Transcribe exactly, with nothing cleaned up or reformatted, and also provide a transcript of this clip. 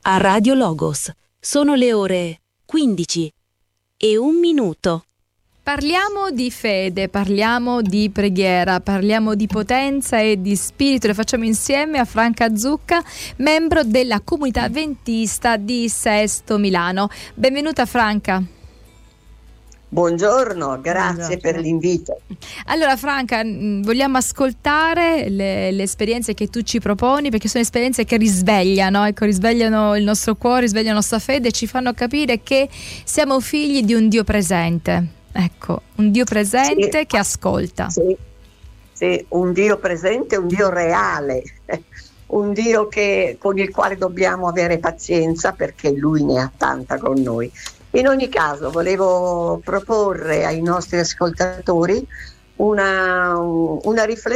a Radio Logos. Sono le ore quindici e un minuto. Parliamo di fede, parliamo di preghiera, parliamo di potenza e di spirito. Lo facciamo insieme a Franca Zucca, membro della comunità adventista di Sesto Milano. Benvenuta Franca. Buongiorno, grazie Buongiorno. per l'invito. Allora Franca, vogliamo ascoltare le, le esperienze che tu ci proponi, perché sono esperienze che risvegliano, ecco, risvegliano il nostro cuore, risvegliano la nostra fede e ci fanno capire che siamo figli di un Dio presente. Ecco, un Dio presente sì. che ascolta. Sì. sì, un Dio presente, un Dio reale, un Dio che, con il quale dobbiamo avere pazienza perché Lui ne ha tanta con noi. In ogni caso volevo proporre ai nostri ascoltatori una, una riflessione